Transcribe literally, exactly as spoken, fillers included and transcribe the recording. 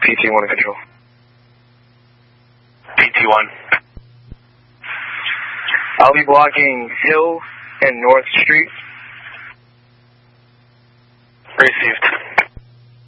P T one control. P T one. I'll be blocking Hill and North Street. Received.